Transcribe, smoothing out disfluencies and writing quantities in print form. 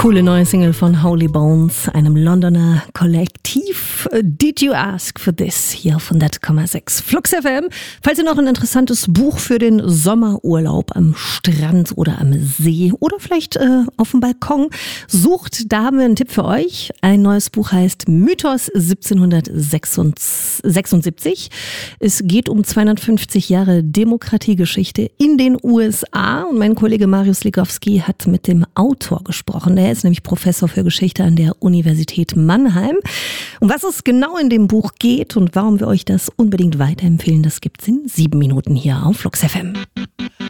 Coole neue Single von Holy Bones, einem Londoner Kollektiv. Did You Ask for This? Hier auf 100,6 Flux FM. Falls ihr noch ein interessantes Buch für den Sommerurlaub am Strand oder am See oder vielleicht auf dem Balkon sucht, da haben wir einen Tipp für euch. Ein neues Buch heißt Mythos 1776. Es geht um 250 Jahre Demokratiegeschichte in den USA und mein Kollege Mariusz Likowski hat mit dem Autor gesprochen. Er ist nämlich Professor für Geschichte an der Universität Mannheim. Um was es genau in dem Buch geht und warum wir euch das unbedingt weiterempfehlen, das gibt's in 7 Minuten hier auf Flux FM.